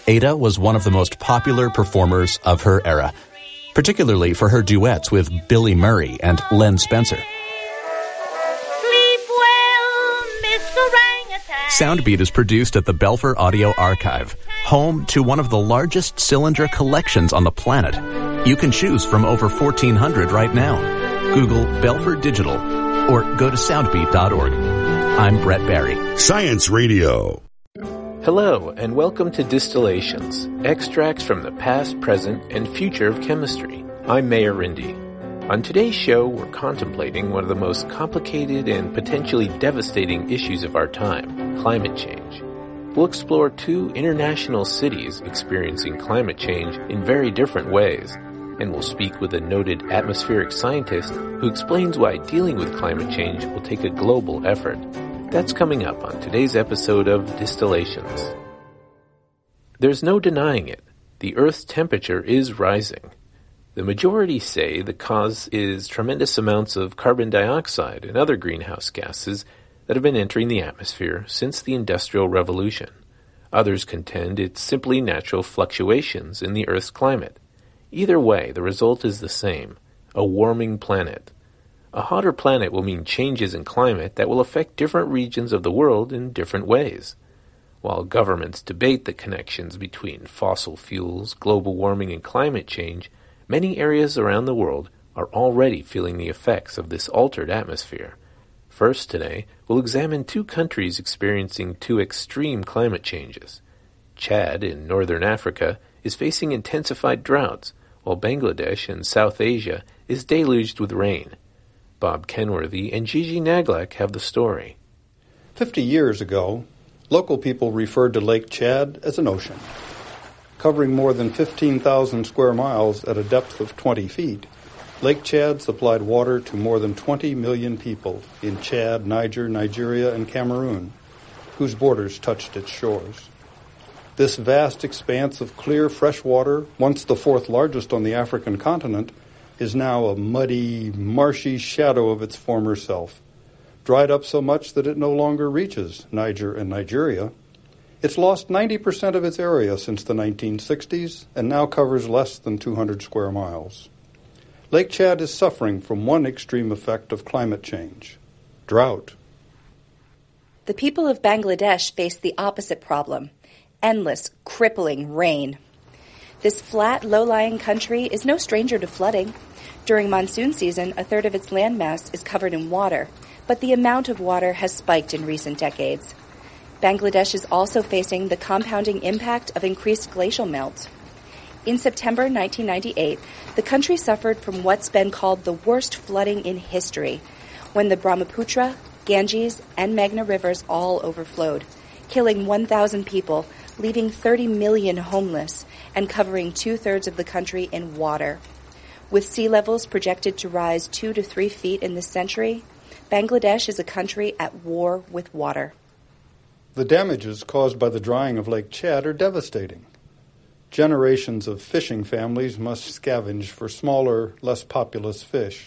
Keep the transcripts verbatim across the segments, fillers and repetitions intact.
Ada was one of the most popular performers of her era, particularly for her duets with Billy Murray and Len Spencer. Sleep well, Miss Orangutan. Soundbeat is produced at the Belfer Audio Archive, home to one of the largest cylinder collections on the planet. You can choose from over fourteen hundred right now. Google Belfer Digital or go to soundbeat dot org. I'm Brett Barry. Science Radio. Hello, and welcome to Distillations, extracts from the past, present, and future of chemistry. I'm Mayor Rindy. On today's show, we're contemplating one of the most complicated and potentially devastating issues of our time, climate change. We'll explore two international cities experiencing climate change in very different ways, and we'll speak with a noted atmospheric scientist who explains why dealing with climate change will take a global effort. That's coming up on today's episode of Distillations. There's no denying it. The Earth's temperature is rising. The majority say the cause is tremendous amounts of carbon dioxide and other greenhouse gases that have been entering the atmosphere since the Industrial Revolution. Others contend it's simply natural fluctuations in the Earth's climate. Either way, the result is the same, a warming planet. A hotter planet will mean changes in climate that will affect different regions of the world in different ways. While governments debate the connections between fossil fuels, global warming, and climate change, many areas around the world are already feeling the effects of this altered atmosphere. First today, we'll examine two countries experiencing two extreme climate changes. Chad in northern Africa is facing intensified droughts, while Bangladesh in South Asia is deluged with rain. Bob Kenworthy and Gigi Naglak have the story. Fifty years ago, local people referred to Lake Chad as an ocean. Covering more than fifteen thousand square miles at a depth of twenty feet, Lake Chad supplied water to more than twenty million people in Chad, Niger, Nigeria, and Cameroon, whose borders touched its shores. This vast expanse of clear, fresh water, once the fourth largest on the African continent, is now a muddy, marshy shadow of its former self. Dried up so much that it no longer reaches Niger and Nigeria. It's lost ninety percent of its area since the nineteen sixties and now covers less than two hundred square miles. Lake Chad is suffering from one extreme effect of climate change, drought. The people of Bangladesh face the opposite problem, endless, crippling rain. This flat, low-lying country is no stranger to flooding. During monsoon season, a third of its landmass is covered in water, but the amount of water has spiked in recent decades. Bangladesh is also facing the compounding impact of increased glacial melt. In September nineteen ninety-eight, the country suffered from what's been called the worst flooding in history, when the Brahmaputra, Ganges, and Meghna rivers all overflowed, killing one thousand people, leaving thirty million homeless, and covering two-thirds of the country in water. With sea levels projected to rise two to three feet in this century, Bangladesh is a country at war with water. The damages caused by the drying of Lake Chad are devastating. Generations of fishing families must scavenge for smaller, less populous fish.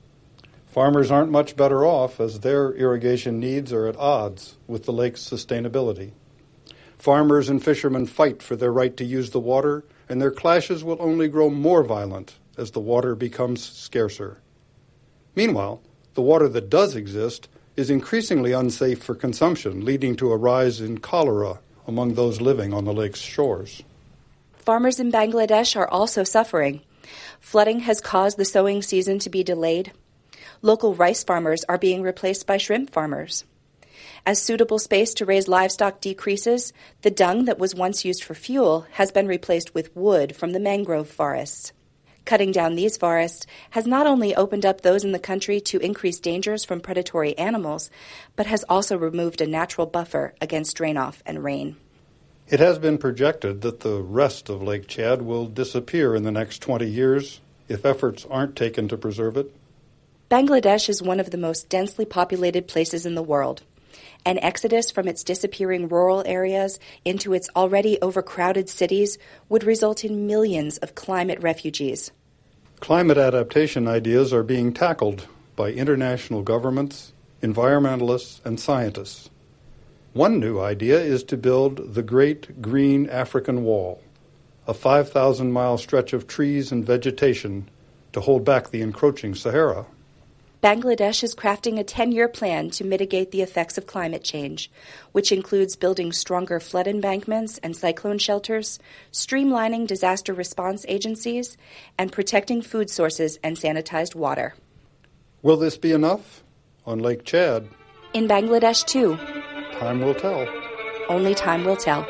Farmers aren't much better off as their irrigation needs are at odds with the lake's sustainability. Farmers and fishermen fight for their right to use the water, and their clashes will only grow more violent as the water becomes scarcer. Meanwhile, the water that does exist is increasingly unsafe for consumption, leading to a rise in cholera among those living on the lake's shores. Farmers in Bangladesh are also suffering. Flooding has caused the sowing season to be delayed. Local rice farmers are being replaced by shrimp farmers. As suitable space to raise livestock decreases, the dung that was once used for fuel has been replaced with wood from the mangrove forests. Cutting down these forests has not only opened up those in the country to increased dangers from predatory animals, but has also removed a natural buffer against drain-off and rain. It has been projected that the rest of Lake Chad will disappear in the next twenty years if efforts aren't taken to preserve it. Bangladesh is one of the most densely populated places in the world. An exodus from its disappearing rural areas into its already overcrowded cities would result in millions of climate refugees. Climate adaptation ideas are being tackled by international governments, environmentalists, and scientists. One new idea is to build the Great Green African Wall, a five thousand mile stretch of trees and vegetation to hold back the encroaching Sahara. Bangladesh is crafting a ten-year plan to mitigate the effects of climate change, which includes building stronger flood embankments and cyclone shelters, streamlining disaster response agencies, and protecting food sources and sanitized water. Will this be enough? On Lake Chad, In Bangladesh, too. time will tell. Only time will tell.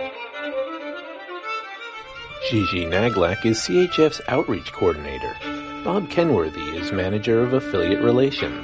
Gigi Naglak is C H F's outreach coordinator. Bob Kenworthy is manager of affiliate relations.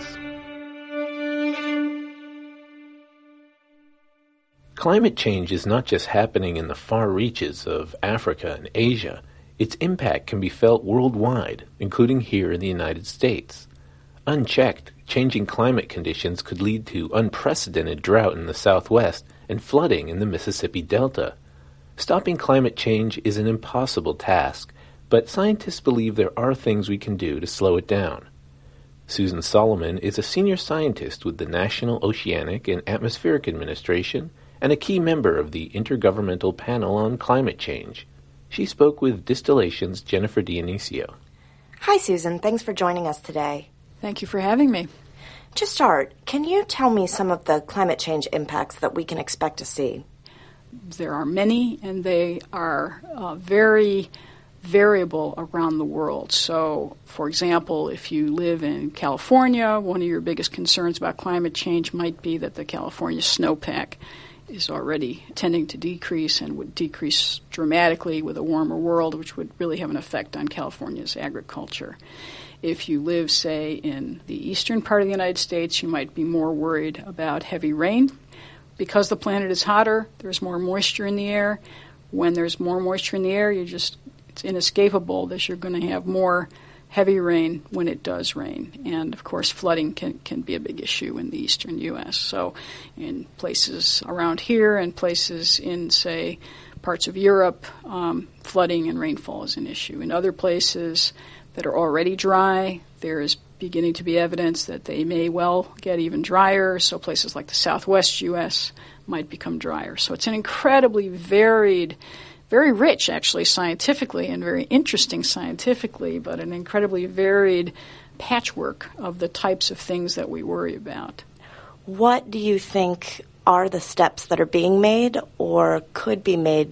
Climate change is not just happening in the far reaches of Africa and Asia. Its impact can be felt worldwide, including here in the United States. Unchecked, changing climate conditions could lead to unprecedented drought in the Southwest and flooding in the Mississippi Delta. Stopping climate change is an impossible task, but scientists believe there are things we can do to slow it down. Susan Solomon is a senior scientist with the National Oceanic and Atmospheric Administration and a key member of the Intergovernmental Panel on Climate Change. She spoke with Distillation's Jennifer Dionisio. Hi, Susan. Thanks for joining us today. Thank you for having me. To start, can you tell me some of the climate change impacts that we can expect to see? There are many, and they are uh, very variable around the world. So, for example, if you live in California, one of your biggest concerns about climate change might be that the California snowpack is already tending to decrease and would decrease dramatically with a warmer world, which would really have an effect on California's agriculture. If you live, say, in the eastern part of the United States, you might be more worried about heavy rain. Because the planet is hotter, there's more moisture in the air. When there's more moisture in the air, you just it's inescapable that you're going to have more heavy rain when it does rain. And, of course, flooding can, can be a big issue in the eastern U S. So in places around here and places in, say, parts of Europe, um, flooding and rainfall is an issue. In other places that are already dry, there is beginning to be evidence that they may well get even drier. So places like the southwest U S might become drier. So it's an incredibly varied, very rich, actually, scientifically, and very interesting scientifically, but an incredibly varied patchwork of the types of things that we worry about. What do you think are the steps that are being made or could be made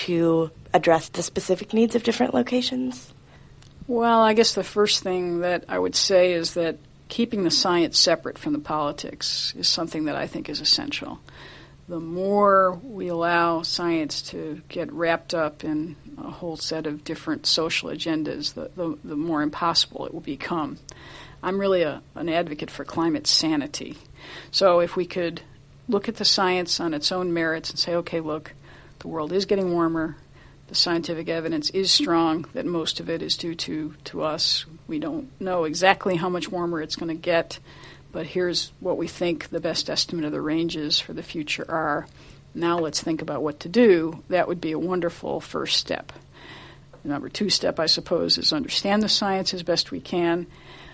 to address the specific needs of different locations? Well, I guess the first thing that I would say is that keeping the science separate from the politics is something that I think is essential. The more we allow science to get wrapped up in a whole set of different social agendas, the, the, the more impossible it will become. I'm really a, an advocate for climate sanity. So if we could look at the science on its own merits and say, okay, look, the world is getting warmer. The scientific evidence is strong that most of it is due to, to us. We don't know exactly how much warmer it's going to get, but here's what we think the best estimate of the ranges for the future are. Now let's think about what to do. That would be a wonderful first step. The number two step, I suppose, is understand the science as best we can.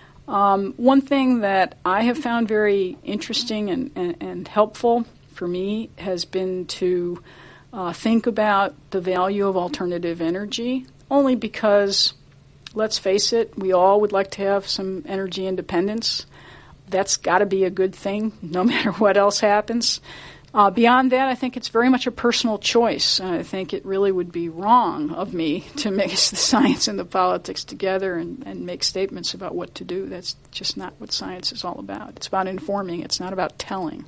Um, one thing that I have found very interesting and, and, and helpful for me has been to Uh, think about the value of alternative energy, only because, let's face it, we all would like to have some energy independence. That's got to be a good thing, no matter what else happens. Uh, beyond that, I think it's very much a personal choice. I think it really would be wrong of me to mix the science and the politics together and, and make statements about what to do. That's just not what science is all about. It's about informing. It's not about telling.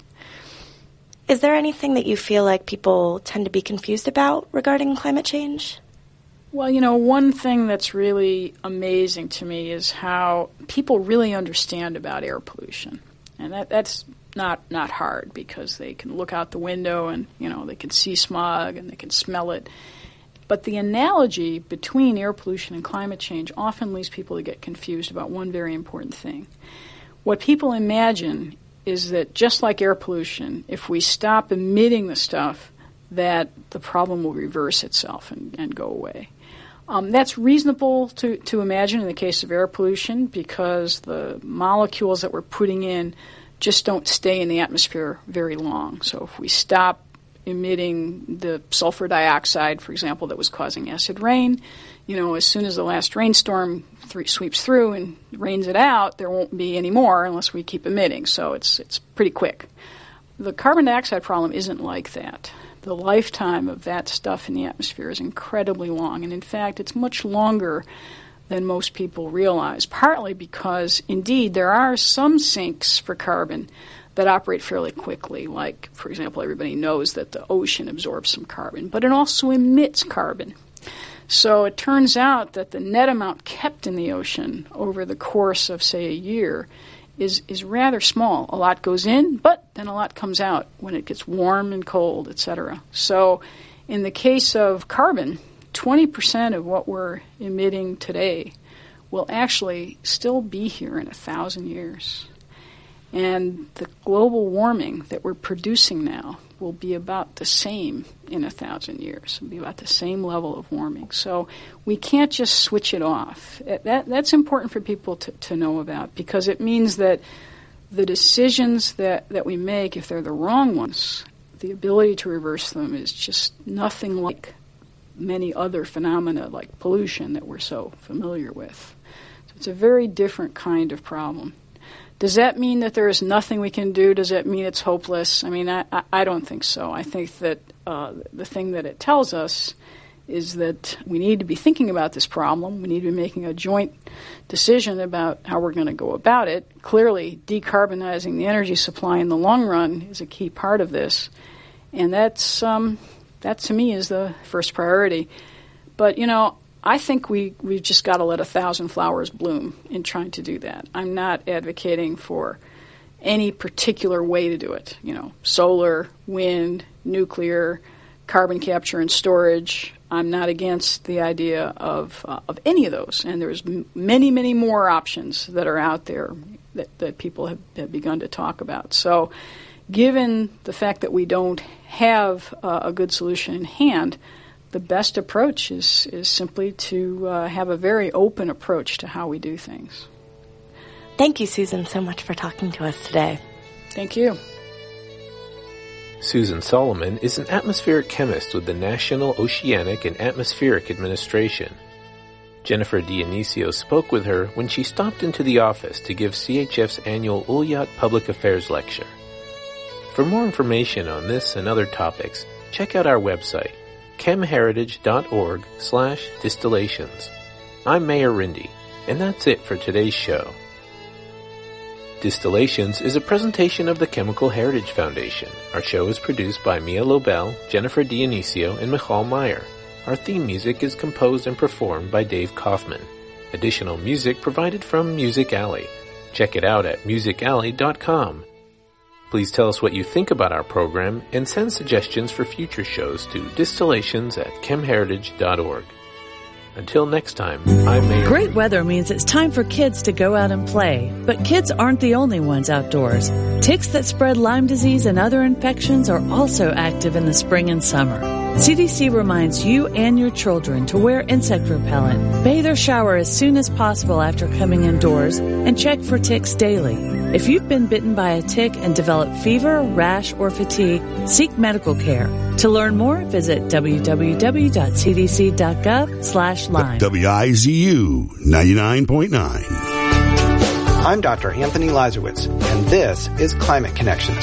Is there anything that you feel like people tend to be confused about regarding climate change? Well, you know, one thing that's really amazing to me is how people really understand about air pollution. And that, that's not not hard because they can look out the window and, you know, they can see smog and they can smell it. But the analogy between air pollution and climate change often leads people to get confused about one very important thing. What people imagine is that just like air pollution, if we stop emitting the stuff, that the problem will reverse itself and, and go away. Um, that's reasonable to, to imagine in the case of air pollution because the molecules that we're putting in just don't stay in the atmosphere very long. So if we stop emitting the sulfur dioxide, for example, that was causing acid rain. You know, as soon as the last rainstorm th- sweeps through and rains it out, there won't be any more unless we keep emitting. So it's it's pretty quick. The carbon dioxide problem isn't like that. The lifetime of that stuff in the atmosphere is incredibly long, and in fact, it's much longer than most people realize, partly because, indeed, there are some sinks for carbon that operate fairly quickly. Like, for example, everybody knows that the ocean absorbs some carbon, but it also emits carbon. So it turns out that the net amount kept in the ocean over the course of, say, a year is is rather small. A lot goes in, but then a lot comes out when it gets warm and cold, et cetera. So in the case of carbon, twenty percent of what we're emitting today will actually still be here in a thousand years. And the global warming that we're producing now will be about the same in a thousand years. It'll be about the same level of warming. So we can't just switch it off. That, that's important for people to, to know about, because it means that the decisions that, that we make, if they're the wrong ones, the ability to reverse them is just nothing like many other phenomena like pollution that we're so familiar with. So it's a very different kind of problem. Does that mean that there is nothing we can do? Does that mean it's hopeless? I mean, I, I, I don't think so. I think that uh, the thing that it tells us is that we need to be thinking about this problem. We need to be making a joint decision about how we're going to go about it. Clearly, decarbonizing the energy supply in the long run is a key part of this. And that's um, that, to me, is the first priority. But, you know, I think we, we've just got to let a thousand flowers bloom in trying to do that. I'm not advocating for any particular way to do it. You know, solar, wind, nuclear, carbon capture and storage. I'm not against the idea of uh, of any of those. And there's m- many, many more options that are out there that, that people have, have begun to talk about. So given the fact that we don't have uh, a good solution in hand, the best approach is, is simply to uh, have a very open approach to how we do things. Thank you, Susan, so much for talking to us today. Thank you. Susan Solomon is an atmospheric chemist with the National Oceanic and Atmospheric Administration. Jennifer Dionisio spoke with her when she stopped into the office to give C H F's annual Ulyat Public Affairs Lecture. For more information on this and other topics, check out our website, chemheritage.org slash distillations. I'm Mayor Rindy, and that's it for today's show. Distillations is a presentation of the Chemical Heritage Foundation. Our show is produced by Mia Lobel, Jennifer Dionisio, and Michal Meyer. Our theme music is composed and performed by Dave Kaufman. Additional music provided from Music Alley. Check it out at music alley dot com. Please tell us what you think about our program and send suggestions for future shows to distillations at chemheritage dot org. Until next time, I'm Mayor. Great weather means it's time for kids to go out and play. But kids aren't the only ones outdoors. Ticks that spread Lyme disease and other infections are also active in the spring and summer. C D C reminds you and your children to wear insect repellent, bathe or shower as soon as possible after coming indoors, and check for ticks daily. If you've been bitten by a tick and developed fever, rash, or fatigue, seek medical care. To learn more, visit w w w dot c d c dot gov slash Lyme. W I Z U ninety-nine point nine. I'm Doctor Anthony Lazarowitz, and this is Climate Connections.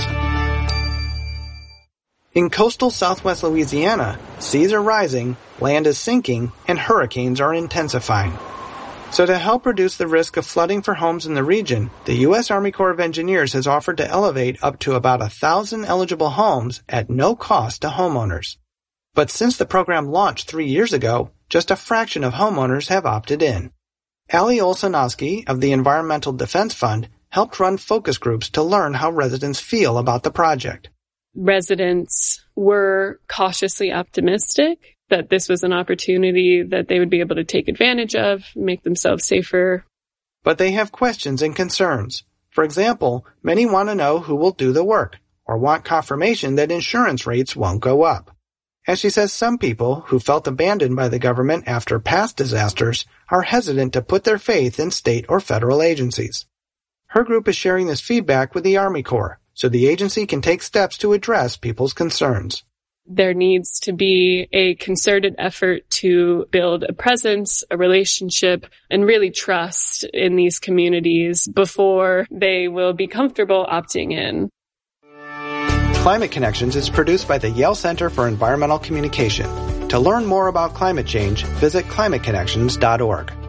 In coastal southwest Louisiana, seas are rising, land is sinking, and hurricanes are intensifying. So to help reduce the risk of flooding for homes in the region, the U S Army Corps of Engineers has offered to elevate up to about a thousand eligible homes at no cost to homeowners. But since the program launched three years ago, just a fraction of homeowners have opted in. Ali Olsanowski of the Environmental Defense Fund helped run focus groups to learn how residents feel about the project. Residents were cautiously optimistic that this was an opportunity that they would be able to take advantage of, make themselves safer. But they have questions and concerns. For example, many want to know who will do the work, or want confirmation that insurance rates won't go up. And she says some people who felt abandoned by the government after past disasters are hesitant to put their faith in state or federal agencies. Her group is sharing this feedback with the Army Corps, so the agency can take steps to address people's concerns. There needs to be a concerted effort to build a presence, a relationship, and really trust in these communities before they will be comfortable opting in. Climate Connections is produced by the Yale Center for Environmental Communication. To learn more about climate change, visit climate connections dot org.